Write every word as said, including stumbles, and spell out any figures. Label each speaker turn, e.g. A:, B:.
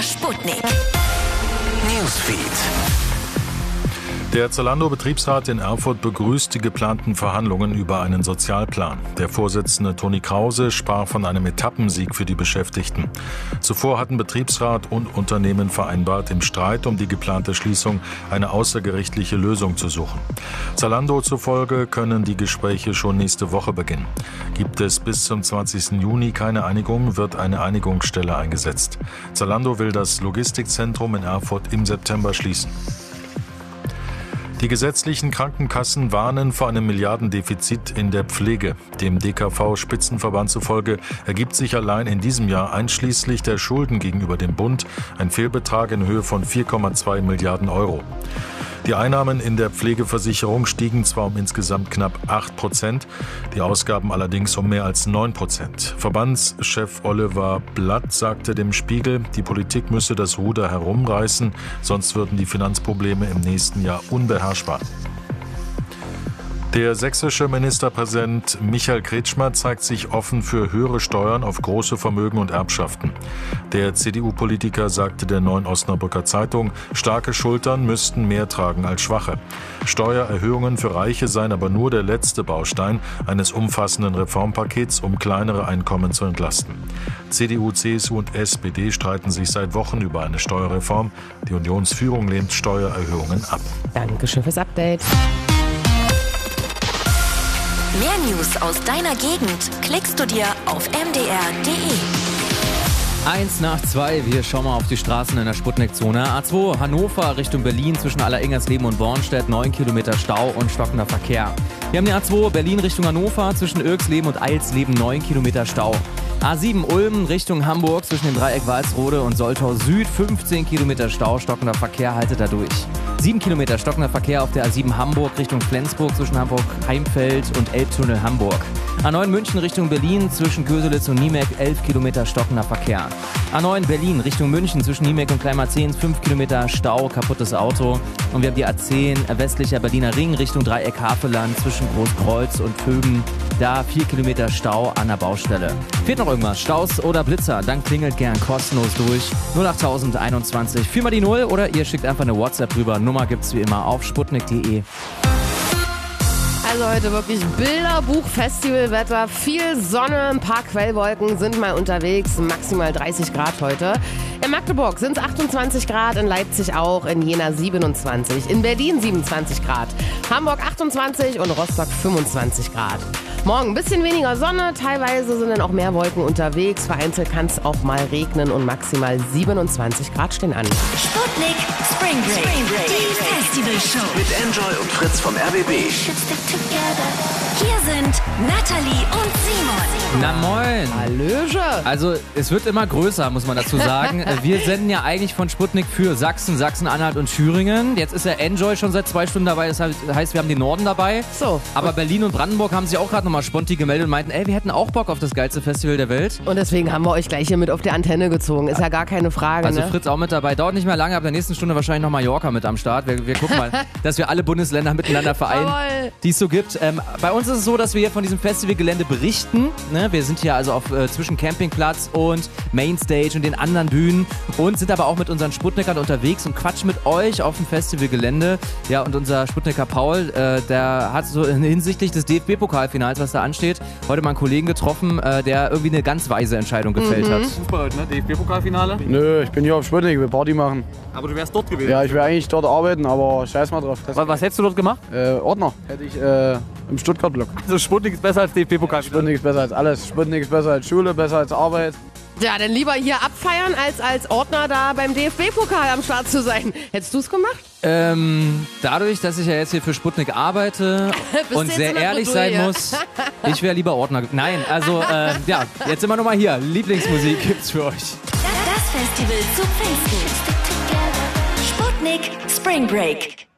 A: Sputnik Newsfeed.
B: Der Zalando-Betriebsrat in Erfurt begrüßt die geplanten Verhandlungen über einen Sozialplan. Der Vorsitzende Toni Krause sprach von einem Etappensieg für die Beschäftigten. Zuvor hatten Betriebsrat und Unternehmen vereinbart, im Streit um die geplante Schließung eine außergerichtliche Lösung zu suchen. Zalando zufolge können die Gespräche schon nächste Woche beginnen. Gibt es bis zum zwanzigsten Juni keine Einigung, wird eine Einigungsstelle eingesetzt. Zalando will das Logistikzentrum in Erfurt im September schließen. Die gesetzlichen Krankenkassen warnen vor einem Milliardendefizit in der Pflege. Dem D K V-Spitzenverband zufolge ergibt sich allein in diesem Jahr einschließlich der Schulden gegenüber dem Bund ein Fehlbetrag in Höhe von vier Komma zwei Milliarden Euro. Die Einnahmen in der Pflegeversicherung stiegen zwar um insgesamt knapp acht Prozent, die Ausgaben allerdings um mehr als neun Prozent. Verbandschef Oliver Blatt sagte dem Spiegel, die Politik müsse das Ruder herumreißen, sonst würden die Finanzprobleme im nächsten Jahr unbeherrschbar. Der sächsische Ministerpräsident Michael Kretschmer zeigt sich offen für höhere Steuern auf große Vermögen und Erbschaften. Der C D U-Politiker sagte der Neuen Osnabrücker Zeitung, starke Schultern müssten mehr tragen als schwache. Steuererhöhungen für Reiche seien aber nur der letzte Baustein eines umfassenden Reformpakets, um kleinere Einkommen zu entlasten. C D U, C S U und S P D streiten sich seit Wochen über eine Steuerreform. Die Unionsführung lehnt Steuererhöhungen ab.
C: Dankeschön fürs Update.
A: Mehr News aus deiner Gegend klickst du dir auf m d r punkt d e.
D: Eins nach zwei, wir schauen mal auf die Straßen in der Sputnik-Zone. A zwei Hannover Richtung Berlin zwischen Allerengersleben und Bornstedt, neun Kilometer Stau und stockender Verkehr. Wir haben die A zwei Berlin Richtung Hannover zwischen Irksleben und Eilsleben, neun Kilometer Stau. A sieben Ulm Richtung Hamburg zwischen dem Dreieck Walsrode und Soltau Süd, fünfzehn Kilometer Stau, stockender Verkehr, haltet da durch. sieben Kilometer stockender Verkehr auf der A sieben Hamburg Richtung Flensburg zwischen Hamburg-Heimfeld und Elbtunnel Hamburg. A neun München Richtung Berlin zwischen Köselitz und Niemek, elf Kilometer stockender Verkehr. A neun Berlin Richtung München zwischen Niemek und Kleinmarzehn, fünf Kilometer Stau, kaputtes Auto. Und wir haben die A zehn westlicher Berliner Ring Richtung Dreieck Havelland zwischen Großkreuz und Pöben. Da vier Kilometer Stau an der Baustelle. Fehlt noch irgendwas? Staus oder Blitzer? Dann klingelt gern kostenlos durch. null acht einundzwanzig, vier mal die null oder ihr schickt einfach eine WhatsApp rüber. Nummer gibt's wie immer auf sputnik punkt d e.
C: Also heute wirklich Bilderbuch, Festivalwetter, viel Sonne, ein paar Quellwolken sind mal unterwegs, maximal dreißig Grad heute. In Magdeburg sind es achtundzwanzig Grad, in Leipzig auch, in Jena siebenundzwanzig, in Berlin siebenundzwanzig Grad, Hamburg achtundzwanzig und Rostock fünfundzwanzig Grad. Morgen ein bisschen weniger Sonne, teilweise sind dann auch mehr Wolken unterwegs, vereinzelt kann es auch mal regnen und maximal siebenundzwanzig Grad stehen an.
A: Sputnik Spring Break, Spring Break. Die Festivalshow
E: Mit Enjoy und Fritz vom R B B.
A: Hier sind Natalie und Simon.
D: Na moin.
C: Hallöche.
D: Also es wird immer größer, muss man dazu sagen. Wir senden ja eigentlich von Sputnik für Sachsen, Sachsen-Anhalt und Thüringen. Jetzt ist ja Enjoy schon seit zwei Stunden dabei, das heißt, wir haben den Norden dabei.
C: So.
D: Aber Berlin und Brandenburg haben sich auch gerade nochmal spontan gemeldet und meinten, ey, wir hätten auch Bock auf das geilste Festival der Welt.
C: Und deswegen haben wir euch gleich hier mit auf die Antenne gezogen, ist ja gar keine Frage.
D: Also
C: ne?
D: Fritz auch mit dabei. Dauert nicht mehr lange, ab der nächsten Stunde wahrscheinlich noch Mallorca mit am Start. Wir, wir gucken mal, dass wir alle Bundesländer miteinander vereinen,
C: Jawohl.
D: die es so gibt. Ähm, bei uns ist es so, dass wir hier von diesem Festivalgelände berichten. Ne? Wir sind hier also auf, äh, zwischen Campingplatz und Mainstage und den anderen Bühnen und sind aber auch mit unseren Sputnikern unterwegs und quatschen mit euch auf dem Festivalgelände. Ja, und unser Sputniker Paul, äh, der hat so hinsichtlich des D F B-Pokalfinals, was da ansteht, heute mal einen Kollegen getroffen, äh, der irgendwie eine ganz weise Entscheidung gefällt
C: Mhm.
D: hat.
F: Super heute, ne? D F B-Pokalfinale.
G: Nö, ich bin hier auf Sputnik, ich will Party machen.
F: Aber du wärst dort gewesen.
G: Ja, ich will eigentlich dort arbeiten, aber scheiß mal drauf. Das,
F: Was, was hättest du dort gemacht?
G: äh, Ordner hätte ich äh, im Stuttgart-Block.
F: Also Sputnik ist besser als D F B-Pokalfinale.
G: Sputnik ist besser als alles. Sputnik ist besser als Schule, besser als Arbeit.
C: Ja, dann lieber hier abfeiern, als als Ordner da beim D F B-Pokal am Start zu sein. Hättest du es gemacht?
D: Ähm, dadurch, dass ich ja jetzt hier für Sputnik arbeite
C: Bist
D: und
C: du
D: sehr
C: jetzt in der
D: ehrlich sein
C: Bredouille?
D: muss, ich wäre lieber Ordner. Nein, also äh, ja, jetzt immer noch mal hier. Lieblingsmusik gibt's für euch.
A: Das Festival zu Pfingsten. Sputnik Spring Break.